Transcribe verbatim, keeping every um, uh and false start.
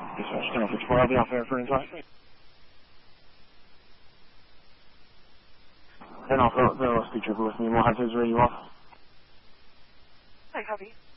Dispatch ten fifty-four, I'll be off there for inside. ten off, the, the speed trooper with me, we'll have his radio off. I copy.